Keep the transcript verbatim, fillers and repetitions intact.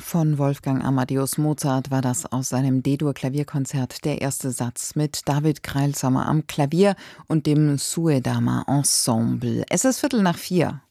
Von Wolfgang Amadeus Mozart war das aus seinem D-Dur-Klavierkonzert der erste Satz mit David Kreilshammer am Klavier und dem Suedama Ensemble. Es ist Viertel nach vier.